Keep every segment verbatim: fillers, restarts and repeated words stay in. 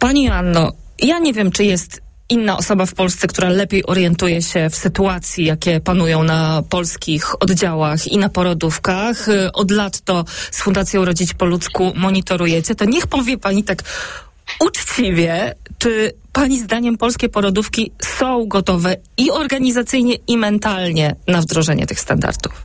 Pani Joanno, ja nie wiem, czy jest inna osoba w Polsce, która lepiej orientuje się w sytuacji, jakie panują na polskich oddziałach i na porodówkach. Od lat to z Fundacją Rodzić po ludzku monitorujecie. To niech powie pani tak uczciwie, czy pani zdaniem polskie porodówki są gotowe i organizacyjnie, i mentalnie na wdrożenie tych standardów?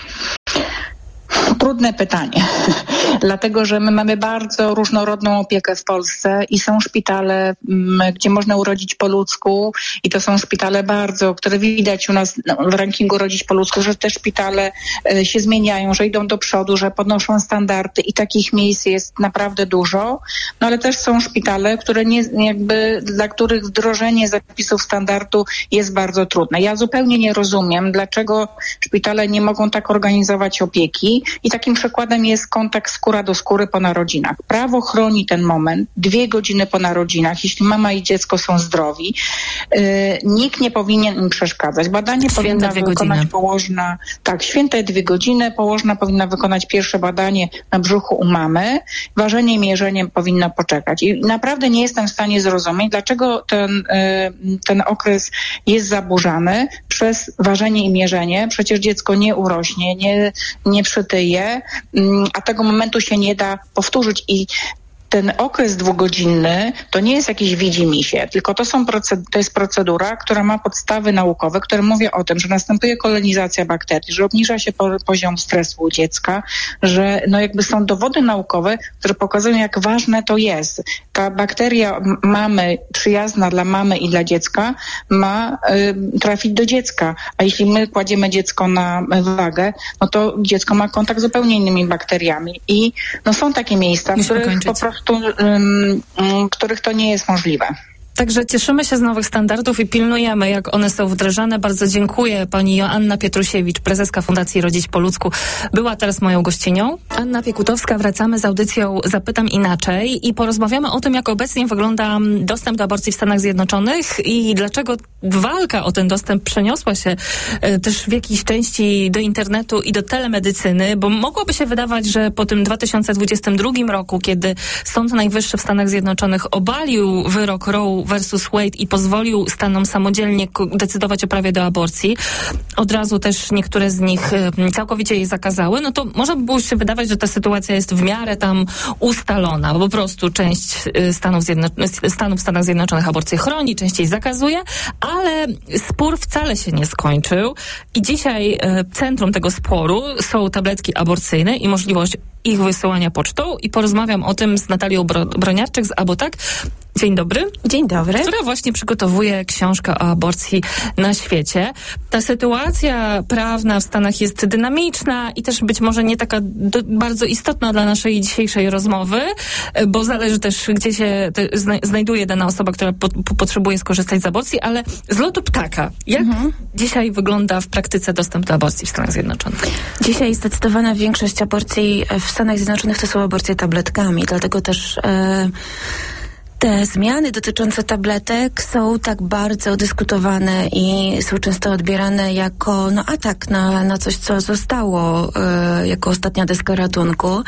Trudne pytanie, dlatego że my mamy bardzo różnorodną opiekę w Polsce i są szpitale, gdzie można urodzić po ludzku i to są szpitale bardzo, które widać u nas w rankingu Rodzić po ludzku, że te szpitale się zmieniają, że idą do przodu, że podnoszą standardy i takich miejsc jest naprawdę dużo, no ale też są szpitale, które nie, jakby, dla których wdrożenie zapisów standardu jest bardzo trudne. Ja zupełnie nie rozumiem, dlaczego szpitale nie mogą tak organizować opieki. I takim przykładem jest kontakt skóra do skóry po narodzinach. Prawo chroni ten moment, dwie godziny po narodzinach, jeśli mama i dziecko są zdrowi. Yy, nikt nie powinien im przeszkadzać. Badanie Święte powinna wykonać godziny. położna, tak, święte dwie godziny, położna powinna wykonać pierwsze badanie na brzuchu u mamy, ważenie i mierzenie powinno poczekać. I naprawdę nie jestem w stanie zrozumieć, dlaczego ten, yy, ten okres jest zaburzany przez ważenie i mierzenie. Przecież dziecko nie urośnie, nie, nie przytyje, a tego momentu się nie da powtórzyć i ten okres dwugodzinny to nie jest jakiś widzimisię, tylko to, są proced- to jest procedura, która ma podstawy naukowe, które mówią o tym, że następuje kolonizacja bakterii, że obniża się po- poziom stresu u dziecka, że no jakby są dowody naukowe, które pokazują, jak ważne to jest. Ta bakteria m- mamy, przyjazna dla mamy i dla dziecka, ma y, trafić do dziecka, a jeśli my kładziemy dziecko na wagę, no to dziecko ma kontakt z zupełnie innymi bakteriami i no są takie miejsca, w których po prostu Tu, um, um, których to nie jest możliwe. Także cieszymy się z nowych standardów i pilnujemy, jak one są wdrażane. Bardzo dziękuję. Pani Joanna Pietrusiewicz, prezeska Fundacji Rodzić po ludzku, była teraz moją gościnią. Anna Piekutowska, wracamy z audycją Zapytam Inaczej i porozmawiamy o tym, jak obecnie wygląda dostęp do aborcji w Stanach Zjednoczonych i dlaczego walka o ten dostęp przeniosła się e, też w jakiejś części do internetu i do telemedycyny, bo mogłoby się wydawać, że po tym dwa tysiące dwudziestym drugim roku, kiedy Sąd Najwyższy w Stanach Zjednoczonych obalił wyrok Roe versus Wade i pozwolił stanom samodzielnie decydować o prawie do aborcji, od razu też niektóre z nich całkowicie jej zakazały, no to może by było się wydawać, że ta sytuacja jest w miarę tam ustalona, bo po prostu część Stanów, Zjedno- Stanów w Stanach Zjednoczonych aborcję chroni, część jej zakazuje, ale spór wcale się nie skończył i dzisiaj e, centrum tego sporu są tabletki aborcyjne i możliwość ich wysyłania pocztą i porozmawiam o tym z Natalią Bro- Broniarczyk z Abotak. Dzień dobry. Dzień dobry. Która właśnie przygotowuje książkę o aborcji na świecie. Ta sytuacja prawna w Stanach jest dynamiczna i też być może nie taka do, bardzo istotna dla naszej dzisiejszej rozmowy, bo zależy też, gdzie się te, zna, znajduje dana osoba, która po, po, potrzebuje skorzystać z aborcji, ale z lotu ptaka. Jak mhm. dzisiaj wygląda w praktyce dostęp do aborcji w Stanach Zjednoczonych? Dzisiaj zdecydowana większość aborcji w Stanach Zjednoczonych to są aborcje tabletkami, dlatego też e, te zmiany dotyczące tabletek są tak bardzo dyskutowane i są często odbierane jako no, atak na, na coś, co zostało e, jako ostatnia deska ratunku.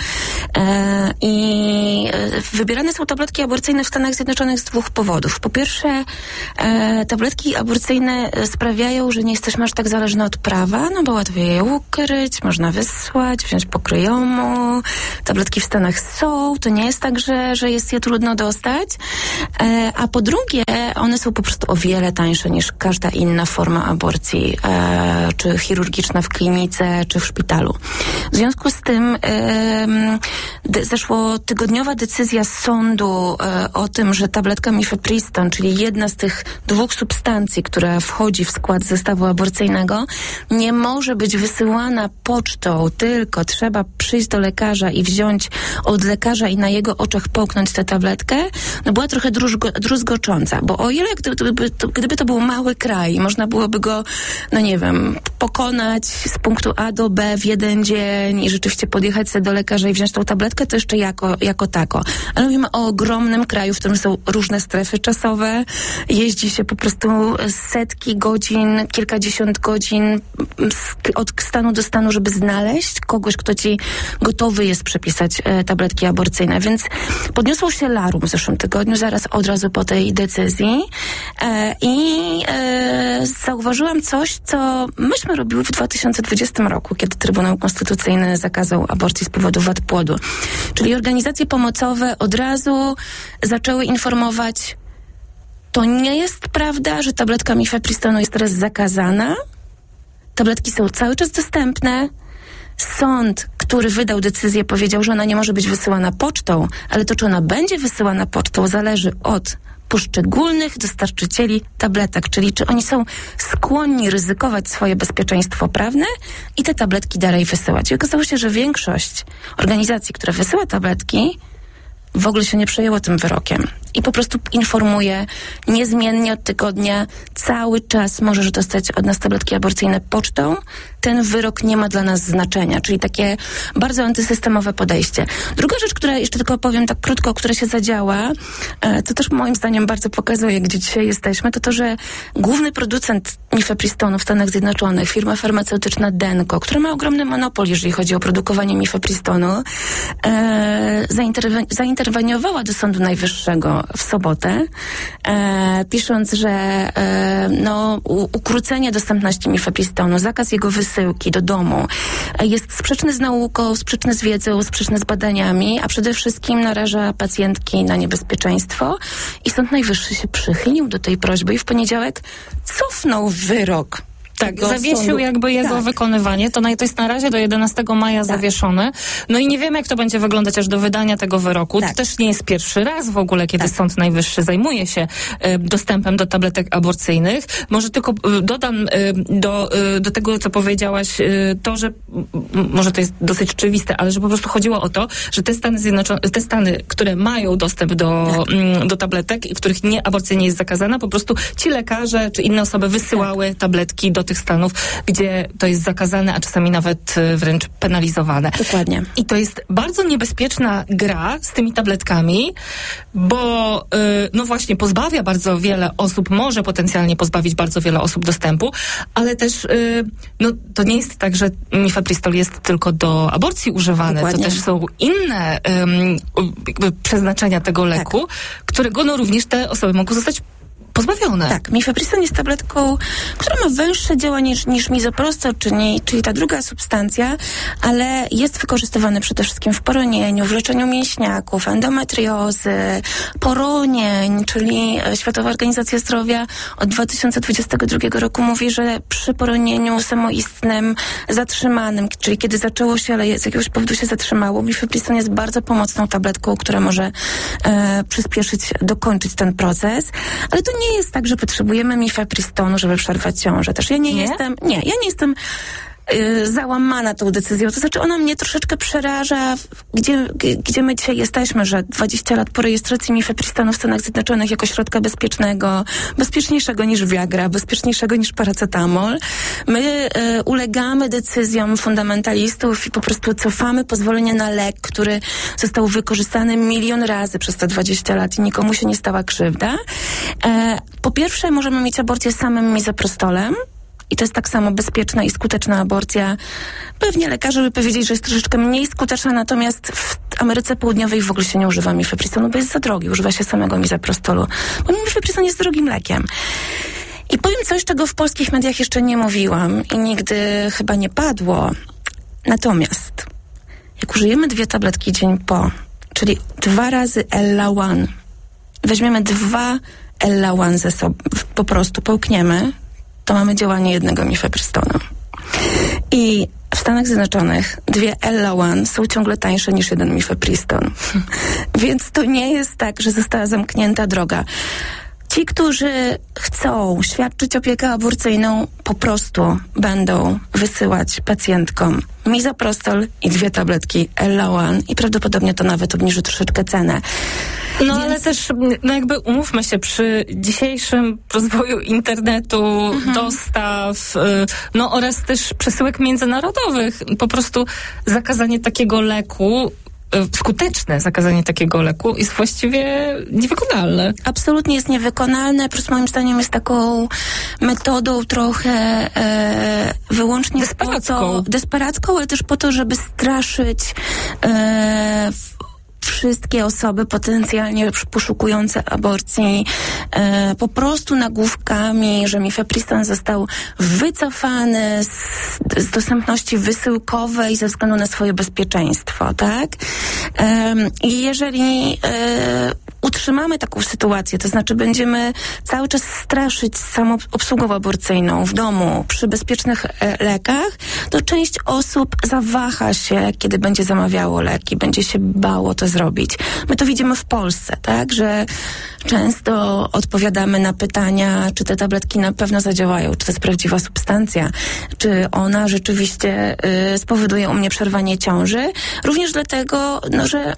E, I wybierane są tabletki aborcyjne w Stanach Zjednoczonych z dwóch powodów. Po pierwsze, e, tabletki aborcyjne sprawiają, że nie jesteśmy aż tak zależni od prawa, no bo łatwiej je ukryć, można wysłać, wziąć pokryjomu. Tabletki w Stanach są, to nie jest tak, że, że jest je trudno dostać. E, a po drugie, one są po prostu o wiele tańsze niż każda inna forma aborcji, e, czy chirurgiczna w klinice, czy w szpitalu. W związku z tym e, de, zeszłotygodniowa decyzja sądu e, o tym, że tabletka mifepriston, czyli jedna z tych dwóch substancji, która wchodzi w skład zestawu aborcyjnego, nie może być wysyłana pocztą, tylko trzeba przyjść do lekarza i wziąć od lekarza i na jego oczach połknąć tę tabletkę, no była trochę druzgo, druzgocząca, bo o ile gdyby to, gdyby to był mały kraj i można byłoby go, no nie wiem, pokonać z punktu A do B w jeden dzień i rzeczywiście podjechać sobie do lekarza i wziąć tą tabletkę, to jeszcze jako, jako tako. Ale mówimy o ogromnym kraju, w którym są różne strefy czasowe, jeździ się po prostu setki godzin, kilkadziesiąt godzin od stanu do stanu, żeby znaleźć kogoś, kto ci gotowy jest przepisać e, tabletki aborcyjne. Więc podniosło się larum w zeszłym tygodniu tygodniu, zaraz od razu po tej decyzji. E, I e, zauważyłam coś, co myśmy robiły w dwa tysiące dwudziestym roku, kiedy Trybunał Konstytucyjny zakazał aborcji z powodu wad płodu. Czyli organizacje pomocowe od razu zaczęły informować: to nie jest prawda, że tabletka mifepristonu jest teraz zakazana. Tabletki są cały czas dostępne. Sąd, który wydał decyzję, powiedział, że ona nie może być wysyłana pocztą, ale to, czy ona będzie wysyłana pocztą, zależy od poszczególnych dostarczycieli tabletek, czyli czy oni są skłonni ryzykować swoje bezpieczeństwo prawne i te tabletki dalej wysyłać. I okazało się, że większość organizacji, które wysyła tabletki, w ogóle się nie przejęło tym wyrokiem i po prostu informuje niezmiennie od tygodnia, cały czas możesz dostać od nas tabletki aborcyjne pocztą, ten wyrok nie ma dla nas znaczenia, czyli takie bardzo antysystemowe podejście. Druga rzecz, która jeszcze tylko powiem tak krótko, która się zadziała, to też moim zdaniem bardzo pokazuje, gdzie dzisiaj jesteśmy, to to, że główny producent mifepristonu w Stanach Zjednoczonych, firma farmaceutyczna Denko, która ma ogromny monopol, jeżeli chodzi o produkowanie mifepristonu, e, zainterwe- zainterweniowała do Sądu Najwyższego w sobotę, e, pisząc, że e, no, u, ukrócenie dostępności mifepristonu, zakaz jego wysyłki do domu e, jest sprzeczny z nauką, sprzeczny z wiedzą, sprzeczny z badaniami, a przede wszystkim naraża pacjentki na niebezpieczeństwo. I Sąd Najwyższy się przychylił do tej prośby i w poniedziałek cofnął wyrok. Tak, zawiesił sądu. jakby jego tak. wykonywanie. To, na, to jest na razie do jedenastego maja tak. zawieszone. No i nie wiemy, jak to będzie wyglądać aż do wydania tego wyroku. Tak. To też nie jest pierwszy raz w ogóle, kiedy tak. Sąd Najwyższy zajmuje się e, dostępem do tabletek aborcyjnych. Może tylko e, dodam e, do, e, do tego, co powiedziałaś, e, to, że m, może to jest dosyć oczywiste, ale że po prostu chodziło o to, że te Stany Zjednoczone, te Stany, które mają dostęp do, tak. m, do tabletek i w których nie, aborcja nie jest zakazana, po prostu ci lekarze czy inne osoby wysyłały tak. tabletki do tych stanów, gdzie to jest zakazane, a czasami nawet wręcz penalizowane. Dokładnie. I to jest bardzo niebezpieczna gra z tymi tabletkami, bo yy, no właśnie pozbawia bardzo wiele osób, może potencjalnie pozbawić bardzo wiele osób dostępu, ale też yy, no to nie jest tak, że mifepristol jest tylko do aborcji używany. Dokładnie. To też są inne yy, jakby przeznaczenia tego leku, tak. którego no również te osoby mogą zostać pozbawione. Tak, mifepriston jest tabletką, która ma węższe działanie niż, niż misoprostol, czyli, czyli ta druga substancja, ale jest wykorzystywany przede wszystkim w poronieniu, w leczeniu mięśniaków, endometriozy, poronień, czyli Światowa Organizacja Zdrowia od dwa tysiące dwudziestego drugiego roku mówi, że przy poronieniu samoistnym, zatrzymanym, czyli kiedy zaczęło się, ale z jakiegoś powodu się zatrzymało, mifepriston jest bardzo pomocną tabletką, która może e, przyspieszyć, dokończyć ten proces, ale to nie nie jest tak, że potrzebujemy mifepristonu, żeby przerwać ciążę. Też ja nie, nie? jestem, nie, ja nie jestem y, załamana tą decyzją. To znaczy ona mnie troszeczkę przeraża, gdzie, gdzie my dzisiaj jesteśmy, że dwadzieścia lat po rejestracji mifepristonu w Stanach Zjednoczonych jako środka bezpiecznego, bezpieczniejszego niż Viagra, bezpieczniejszego niż paracetamol. My y, ulegamy decyzjom fundamentalistów i po prostu cofamy pozwolenie na lek, który został wykorzystany milion razy przez te dwadzieścia lat i nikomu się nie stała krzywda. E, po pierwsze, możemy mieć aborcję samym misoprostolem. I to jest tak samo bezpieczna i skuteczna aborcja. Pewnie lekarze by powiedzieli, że jest troszeczkę mniej skuteczna, natomiast w Ameryce Południowej w ogóle się nie używa mifepristonu, bo jest za drogi. Używa się samego misoprostolu. Bo mifepriston jest drogim lekiem. I powiem coś, czego w polskich mediach jeszcze nie mówiłam i nigdy chyba nie padło. Natomiast jak użyjemy dwie tabletki dzień po, czyli dwa razy Ella One, weźmiemy dwa Ella One ze sobą, po prostu połkniemy, to mamy działanie jednego mifepristonu. I w Stanach Zjednoczonych dwie Ella One są ciągle tańsze niż jeden mifepriston. Więc to nie jest tak, że została zamknięta droga. Ci, którzy chcą świadczyć opiekę aborcyjną, po prostu będą wysyłać pacjentkom misoprostol i dwie tabletki Ella One i prawdopodobnie to nawet obniży troszeczkę cenę. No Więc... ale też, no jakby umówmy się, przy dzisiejszym rozwoju internetu, mhm. dostaw, no oraz też przesyłek międzynarodowych, po prostu zakazanie takiego leku, skuteczne zakazanie takiego leku jest właściwie niewykonalne. Absolutnie jest niewykonalne, plus moim zdaniem jest taką metodą trochę e, wyłącznie desperacką. Po to, desperacką, ale też po to, żeby straszyć e, wszystkie osoby potencjalnie poszukujące aborcji e, po prostu nagłówkami, że mifepriston został wycofany z, z dostępności wysyłkowej ze względu na swoje bezpieczeństwo, tak? E, I jeżeli e, utrzymamy taką sytuację, to znaczy będziemy cały czas straszyć samą obsługą aborcyjną w domu przy bezpiecznych e, lekach, to część osób zawaha się, kiedy będzie zamawiało leki, będzie się bało to zrobić. My to widzimy w Polsce, tak, że często odpowiadamy na pytania, czy te tabletki na pewno zadziałają, czy to jest prawdziwa substancja, czy ona rzeczywiście y, spowoduje u mnie przerwanie ciąży. Również dlatego, no, że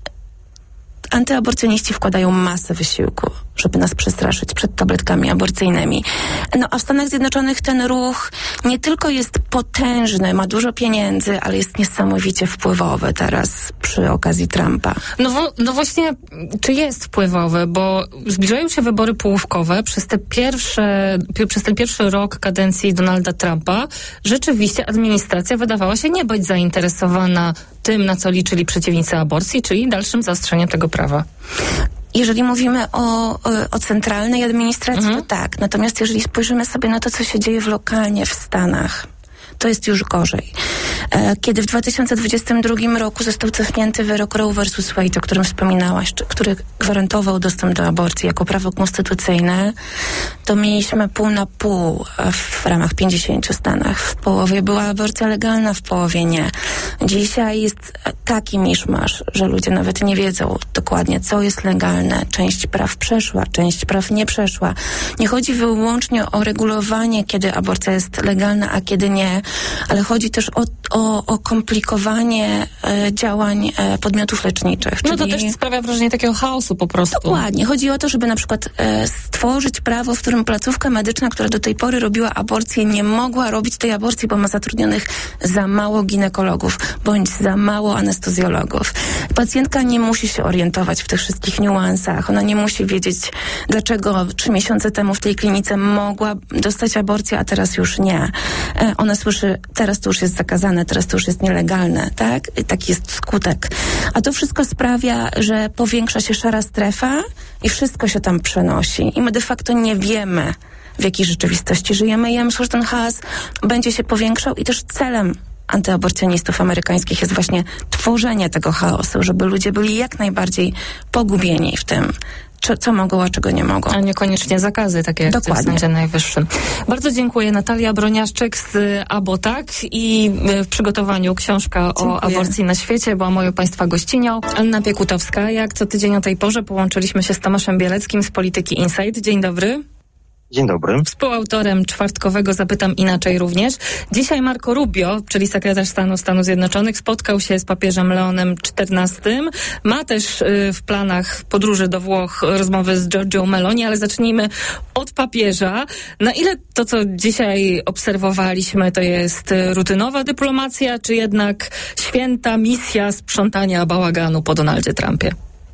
antyaborcjoniści wkładają masę wysiłku, żeby nas przestraszyć przed tabletkami aborcyjnymi. No a w Stanach Zjednoczonych ten ruch nie tylko jest potężny, ma dużo pieniędzy, ale jest niesamowicie wpływowy teraz przy okazji Trumpa. No, wo, no właśnie, czy jest wpływowy, bo zbliżają się wybory połówkowe. Przez te pierwsze, pi, przez ten pierwszy rok kadencji Donalda Trumpa rzeczywiście administracja wydawała się nie być zainteresowana tym, na co liczyli przeciwnicy aborcji, czyli dalszym zaostrzeniem tego prawa. Jeżeli mówimy o, o centralnej administracji, mhm. to tak. Natomiast jeżeli spojrzymy sobie na to, co się dzieje w lokalnie w Stanach, to jest już gorzej. Kiedy w dwa tysiące dwudziestym drugim roku został cofnięty wyrok Roe versus Wade, o którym wspominałaś, który gwarantował dostęp do aborcji jako prawo konstytucyjne, to mieliśmy pół na pół w ramach pięćdziesięciu stanach. W połowie była aborcja legalna, w połowie nie. Dzisiaj jest taki miszmasz, że ludzie nawet nie wiedzą dokładnie, co jest legalne. Część praw przeszła, część praw nie przeszła. Nie chodzi wyłącznie o regulowanie, kiedy aborcja jest legalna, a kiedy nie, ale chodzi też o, o, o komplikowanie e, działań e, podmiotów leczniczych. No to też sprawia wrażenie takiego chaosu po prostu. Dokładnie. Chodzi o to, żeby na przykład e, stworzyć prawo, w którym placówka medyczna, która do tej pory robiła aborcję, nie mogła robić tej aborcji, bo ma zatrudnionych za mało ginekologów, bądź za mało anestezjologów. Pacjentka nie musi się orientować w tych wszystkich niuansach. Ona nie musi wiedzieć, dlaczego trzy miesiące temu w tej klinice mogła dostać aborcję, a teraz już nie. E, ona słyszy, teraz to już jest zakazane, teraz to już jest nielegalne, tak? I taki jest skutek. A to wszystko sprawia, że powiększa się szara strefa i wszystko się tam przenosi. I my de facto nie wiemy, w jakiej rzeczywistości żyjemy. Ja myślę, że ten chaos będzie się powiększał i też celem antyaborcjonistów amerykańskich jest właśnie tworzenie tego chaosu, żeby ludzie byli jak najbardziej pogubieni w tym, co mogą, a czego nie mogą. A niekoniecznie zakazy, takie jak w Sądzie Najwyższym. Bardzo dziękuję. Natalia Broniaszczyk z Abotak i w przygotowaniu książka dziękuję. O aborcji na świecie była moją Państwa gościnią. Anna Piekutowska. Jak co tydzień o tej porze połączyliśmy się z Tomaszem Bieleckim z Polityki Insight. Dzień dobry. Dzień dobry. Współautorem czwartkowego Zapytam Inaczej również. Dzisiaj Marco Rubio, czyli sekretarz stanu Stanów Zjednoczonych, spotkał się z papieżem Leonem czternastym. Ma też y, w planach podróży do Włoch rozmowy z Giorgią Meloni, ale zacznijmy od papieża. Na ile to, co dzisiaj obserwowaliśmy, to jest rutynowa dyplomacja, czy jednak święta misja sprzątania bałaganu po Donaldzie Trumpie?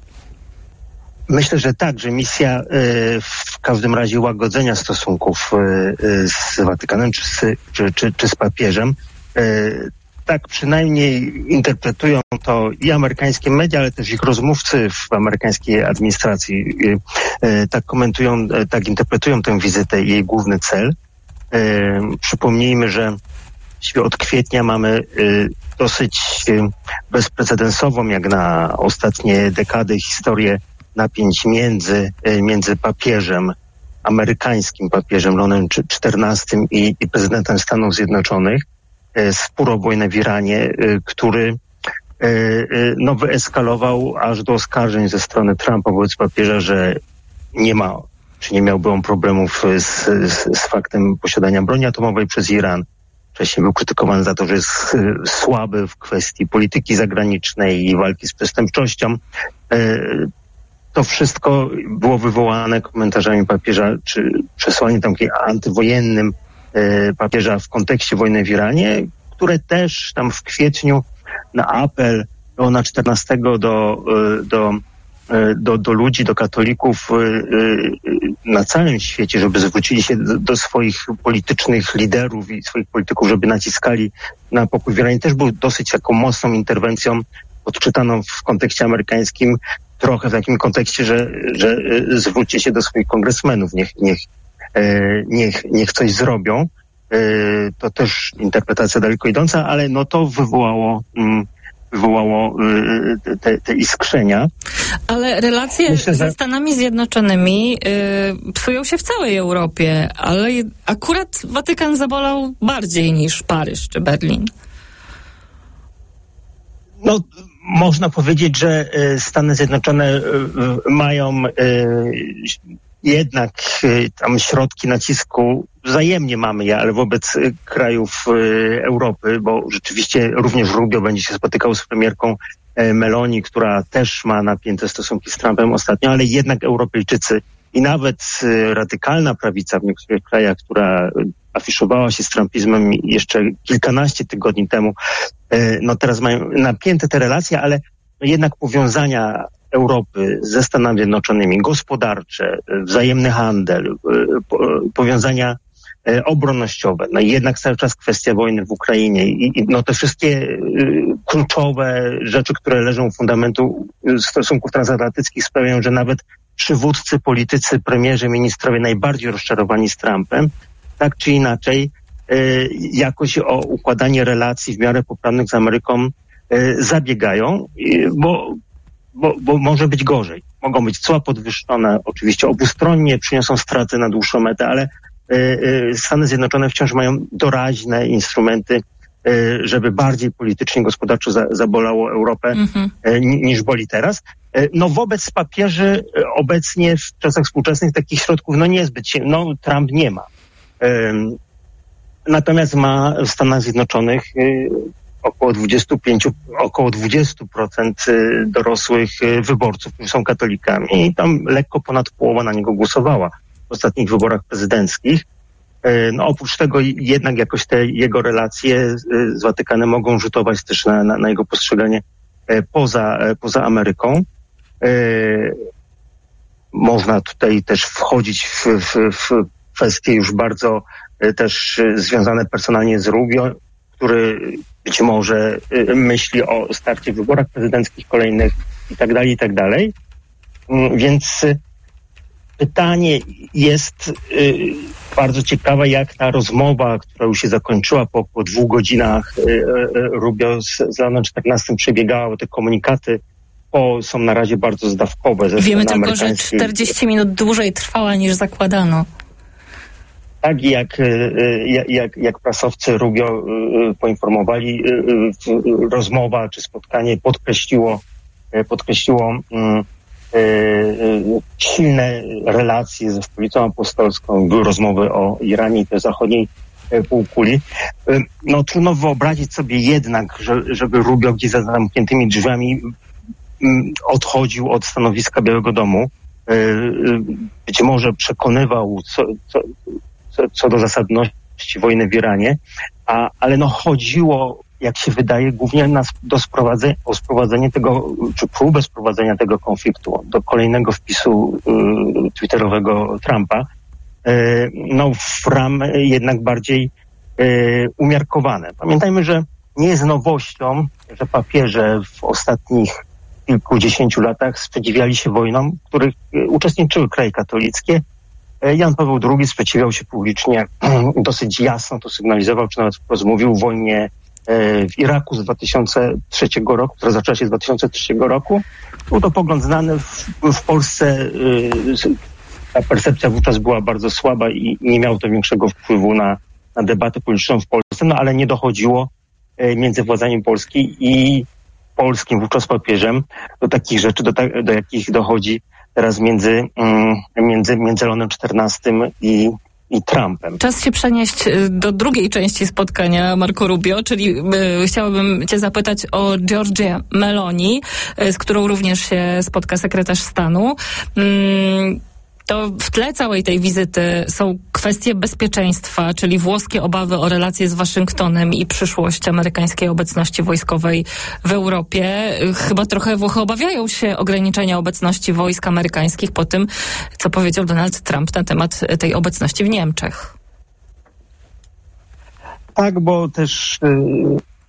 Myślę, że tak, że misja y, w każdym razie łagodzenia stosunków y, z Watykanem czy z, czy, czy, czy z papieżem. Y, tak przynajmniej interpretują to i amerykańskie media, ale też ich rozmówcy w amerykańskiej administracji. Y, y, tak komentują, y, tak interpretują tę wizytę i jej główny cel. Y, przypomnijmy, że od kwietnia mamy y, dosyć y, bezprecedensową, jak na ostatnie dekady, historię napięć między, między papieżem, amerykańskim papieżem Leonem czternastym i, i prezydentem Stanów Zjednoczonych. Spór o wojnę w Iranie, który no, wyeskalował aż do oskarżeń ze strony Trumpa wobec papieża, że nie ma, czy nie miałby on problemów z, z, z faktem posiadania broni atomowej przez Iran. Wcześniej był krytykowany za to, że jest słaby w kwestii polityki zagranicznej i walki z przestępczością. To wszystko było wywołane komentarzami papieża, czy przesłaniem tam antywojennym e, papieża w kontekście wojny w Iranie, które też tam w kwietniu na apel Leona czternastego do, do, do, do ludzi, do katolików na całym świecie, żeby zwrócili się do, do swoich politycznych liderów i swoich polityków, żeby naciskali na pokój w Iranie, też był dosyć taką mocną interwencją odczytano w kontekście amerykańskim, trochę w takim kontekście, że, że zwróćcie się do swoich kongresmenów, niech, niech, niech, niech coś zrobią. To też interpretacja daleko idąca, ale no to wywołało, wywołało te, te iskrzenia. Ale relacje Myślę, ze Stanami Zjednoczonymi yy, psują się w całej Europie, ale akurat Watykan zabolał bardziej niż Paryż czy Berlin. No, można powiedzieć, że Stany Zjednoczone mają jednak tam środki nacisku, wzajemnie mamy je, ale wobec krajów Europy, bo rzeczywiście również Rubio będzie się spotykał z premierką Meloni, która też ma napięte stosunki z Trumpem ostatnio, ale jednak Europejczycy i nawet radykalna prawica w niektórych krajach, która afiszowała się z trumpizmem jeszcze kilkanaście tygodni temu, no teraz mają napięte te relacje, ale jednak powiązania Europy ze Stanami Zjednoczonymi, gospodarcze, wzajemny handel, powiązania obronnościowe, no i jednak cały czas kwestia wojny w Ukrainie i, i no te wszystkie kluczowe rzeczy, które leżą u fundamentu stosunków transatlantyckich sprawiają, że nawet przywódcy, politycy, premierzy, ministrowie najbardziej rozczarowani z Trumpem, tak czy inaczej jakoś o układanie relacji w miarę poprawnych z Ameryką zabiegają, bo Bo, bo może być gorzej. Mogą być cła podwyższone, oczywiście obustronnie, przyniosą straty na dłuższą metę, ale y, y, Stany Zjednoczone wciąż mają doraźne instrumenty, y, żeby bardziej politycznie, gospodarczo za, zabolało Europę mm-hmm. y, niż boli teraz. Y, no wobec papieży y, obecnie w czasach współczesnych takich środków no niezbyt się, no Trump nie ma. Y, natomiast ma w Stanach Zjednoczonych y, około dwadzieścia pięć, około dwadzieścia procent dorosłych wyborców, którzy są katolikami i tam lekko ponad połowa na niego głosowała w ostatnich wyborach prezydenckich. No oprócz tego jednak jakoś te jego relacje z Watykanem mogą rzutować też na, na, na jego postrzeganie poza, poza Ameryką. Można tutaj też wchodzić w, w, w kwestie już bardzo też związane personalnie z Rubio, który być może y, myśli o starcie w wyborach prezydenckich kolejnych i tak dalej, i tak dalej. Więc y, pytanie jest y, bardzo ciekawe, jak ta rozmowa, która już się zakończyła po około dwóch godzinach y, y, Rubio z, z Leonem czternastym przebiegała, bo te komunikaty po, są na razie bardzo zdawkowe. Ze Wiemy tylko, że czterdzieści minut dłużej trwała niż zakładano. Tak jak, jak, jak prasowcy Rubio poinformowali, rozmowa czy spotkanie podkreśliło, podkreśliło silne relacje ze stolicą apostolską. Były rozmowy o Iranie i tej zachodniej półkuli. No trudno wyobrazić sobie jednak, że, żeby Rubio gdzieś za zamkniętymi drzwiami odchodził od stanowiska Białego Domu. Być może przekonywał co, co Co, co do zasadności wojny w Iranie, a, ale no chodziło, jak się wydaje, głównie na, do sprowadzenia, o sprowadzenie tego, czy próbę sprowadzenia tego konfliktu do kolejnego wpisu y, twitterowego Trumpa, y, no w ramy jednak bardziej y, umiarkowane. Pamiętajmy, że nie jest nowością, że papieże w ostatnich kilkudziesięciu latach sprzeciwiali się wojnom, w których y, uczestniczyły kraje katolickie. Jan Paweł drugi sprzeciwiał się publicznie, dosyć jasno to sygnalizował, czy nawet wprost mówił o wojnie w Iraku z dwa tysiące trzeciego roku, która zaczęła się z dwa tysiące trzeciego roku. Był to pogląd znany. W, w Polsce ta percepcja wówczas była bardzo słaba i nie miało to większego wpływu na, na debatę polityczną w Polsce, no ale nie dochodziło między władzami Polski i polskim wówczas papieżem do takich rzeczy, do, ta, do jakich dochodzi teraz między, między, między Leonem czternastym i, i Trumpem. Czas się przenieść do drugiej części spotkania Marco Rubio, czyli y, chciałabym cię zapytać o Giorgię Meloni, y, z którą również się spotka sekretarz stanu. Y, To w tle całej tej wizyty są kwestie bezpieczeństwa, czyli włoskie obawy o relacje z Waszyngtonem i przyszłość amerykańskiej obecności wojskowej w Europie. Chyba trochę Włochy obawiają się ograniczenia obecności wojsk amerykańskich po tym, co powiedział Donald Trump na temat tej obecności w Niemczech. Tak, bo też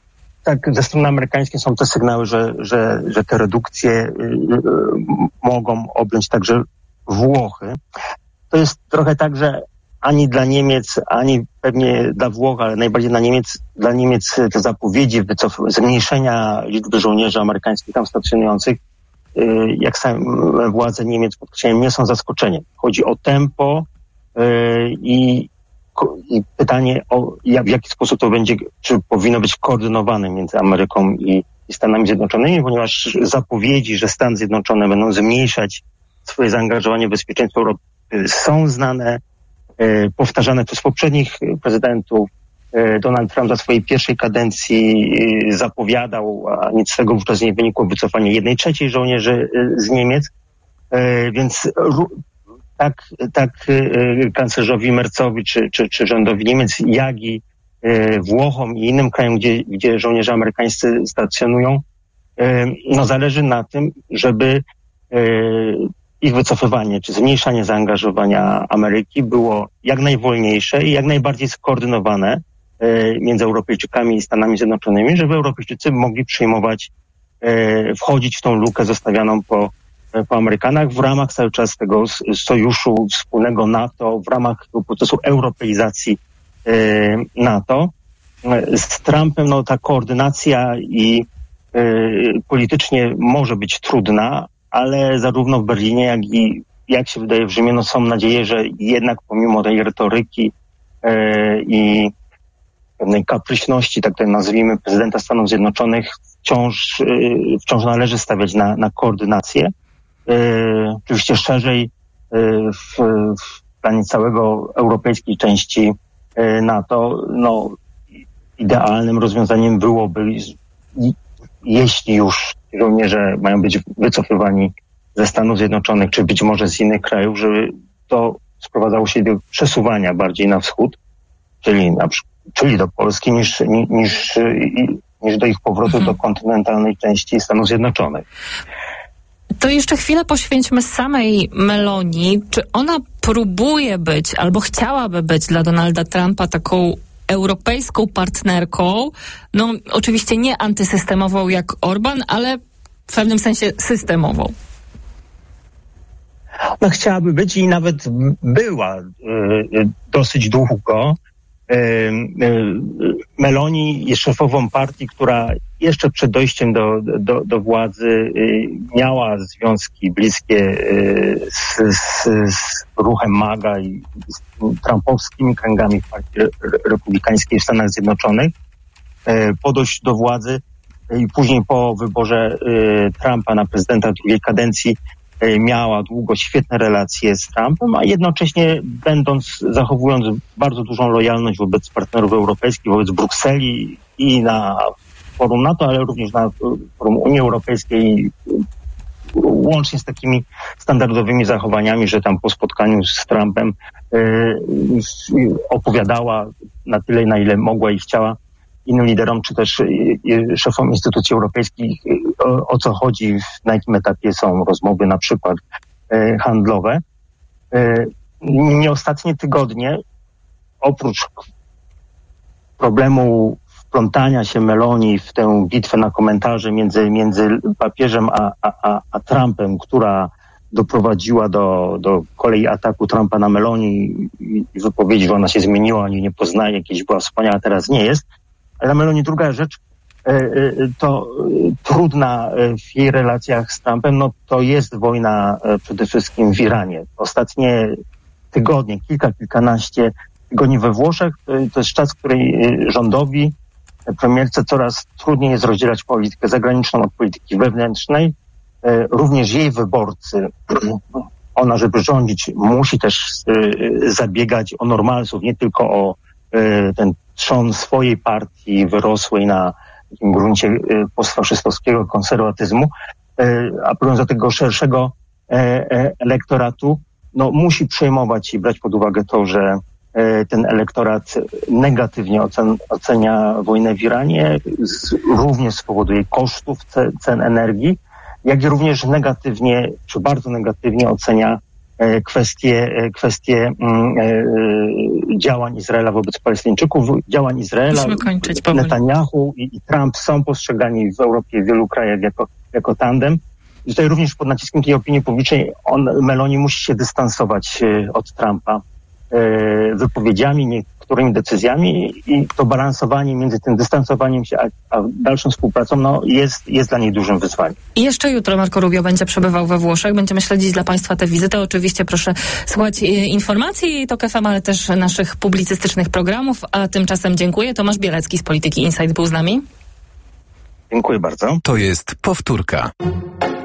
tak, ze strony amerykańskiej są te sygnały, że, że, że te redukcje y, y, mogą objąć także Włochy. To jest trochę tak, że ani dla Niemiec, ani pewnie dla Włoch, ale najbardziej dla Niemiec, dla Niemiec te zapowiedzi wycof- zmniejszenia liczby żołnierzy amerykańskich tam stacjonujących, y, jak same władze Niemiec podkreślają, nie są zaskoczeniem. Chodzi o tempo y, i I pytanie, o, jak, w jaki sposób to będzie, czy powinno być koordynowane między Ameryką i, i Stanami Zjednoczonymi, ponieważ zapowiedzi, że Stany Zjednoczone będą zmniejszać swoje zaangażowanie w bezpieczeństwo Europy, są znane, e, powtarzane przez poprzednich prezydentów. E, Donald Trump za swojej pierwszej kadencji e, zapowiadał, a nic z tego wówczas nie wynikło, wycofanie jednej trzeciej żołnierzy e, z Niemiec, e, więc ru, Tak, tak y, kanclerzowi Merzowi czy, czy, czy rządowi Niemiec, jak i y, Włochom i innym krajom, gdzie, gdzie żołnierze amerykańscy stacjonują, y, no zależy na tym, żeby y, ich wycofywanie czy zmniejszanie zaangażowania Ameryki było jak najwolniejsze i jak najbardziej skoordynowane y, między Europejczykami i Stanami Zjednoczonymi, żeby Europejczycy mogli przyjmować, y, wchodzić w tą lukę zostawianą po po Amerykanach w ramach cały czas tego sojuszu wspólnego NATO, w ramach tego procesu europeizacji e, NATO. Z Trumpem no, ta koordynacja i e, politycznie może być trudna, ale zarówno w Berlinie, jak i, jak się wydaje, w Rzymie, no, są nadzieje, że jednak pomimo tej retoryki e, i pewnej kapryśności, tak to nazwijmy, prezydenta Stanów Zjednoczonych, wciąż, e, wciąż należy stawiać na, na koordynację. Yy, oczywiście szerzej yy, w, w planie całego europejskiej części yy, NATO, no idealnym rozwiązaniem byłoby, jeśli już żołnierze mają być wycofywani ze Stanów Zjednoczonych, czy być może z innych krajów, żeby to sprowadzało się do przesuwania bardziej na wschód, czyli, na, czyli do Polski, niż, niż, niż do ich powrotu hmm. do kontynentalnej części Stanów Zjednoczonych. To jeszcze chwilę poświęćmy samej Meloni. Czy ona próbuje być, albo chciałaby być dla Donalda Trumpa taką europejską partnerką? No oczywiście nie antysystemową jak Orban, ale w pewnym sensie systemową. No chciałaby być i nawet była y, dosyć długo. Y, y, Meloni jest szefową partii, która jeszcze przed dojściem do, do, do władzy y, miała związki bliskie y, z, z, z ruchem MAGA i z trumpowskimi kręgami w partii republikańskiej w Stanach Zjednoczonych. Y, po dojściu do władzy y, i później po wyborze y, Trumpa na prezydenta drugiej kadencji y, miała długo świetne relacje z Trumpem, a jednocześnie będąc, zachowując bardzo dużą lojalność wobec partnerów europejskich, wobec Brukseli i na forum NATO, ale również na forum Unii Europejskiej, łącznie z takimi standardowymi zachowaniami, że tam po spotkaniu z Trumpem yy, opowiadała na tyle, na ile mogła i chciała innym liderom, czy też yy, szefom instytucji europejskich, yy, o, o co chodzi, na jakim etapie są rozmowy na przykład yy, handlowe. Yy, nie ostatnie tygodnie, oprócz problemu wplątania się Meloni w tę bitwę na komentarze między, między papieżem a, a, a Trumpem, która doprowadziła do, do kolei ataku Trumpa na Meloni i, i wypowiedzi, że ona się zmieniła, ani nie poznaje, jakieś była wspaniała, teraz nie jest. Ale na Meloni druga rzecz, to trudna w jej relacjach z Trumpem, no to jest wojna przede wszystkim w Iranie. Ostatnie tygodnie, kilka, kilkanaście tygodni we Włoszech, to jest czas, w której rządowi, premierce coraz trudniej jest rozdzielać politykę zagraniczną od polityki wewnętrznej. Również jej wyborcy, ona, żeby rządzić, musi też zabiegać o normalsów, nie tylko o ten trzon swojej partii wyrosłej na takim gruncie postfaszystowskiego konserwatyzmu, apelując do tego szerszego elektoratu, no musi przejmować i brać pod uwagę to, że ten elektorat negatywnie ocen, ocenia wojnę w Iranie, z, również z powodu jej kosztów, ce, cen energii, jak i również negatywnie, czy bardzo negatywnie ocenia kwestie, kwestie działań Izraela wobec Palestyńczyków, działań Izraela, Netanyahu i, i Trump są postrzegani w Europie, w wielu krajach jako, jako tandem. I tutaj również pod naciskiem tej opinii publicznej on, Meloni musi się dystansować od Trumpa wypowiedziami, niektórymi decyzjami i to balansowanie między tym dystansowaniem się a, a dalszą współpracą no, jest, jest dla niej dużym wyzwaniem. I jeszcze jutro Marco Rubio będzie przebywał we Włoszech. Będziemy śledzić dla Państwa tę wizytę. Oczywiście proszę słuchać informacji TOK F M, ale też naszych publicystycznych programów. A tymczasem dziękuję. Tomasz Bielecki z Polityki Insight był z nami. Dziękuję bardzo. To jest powtórka.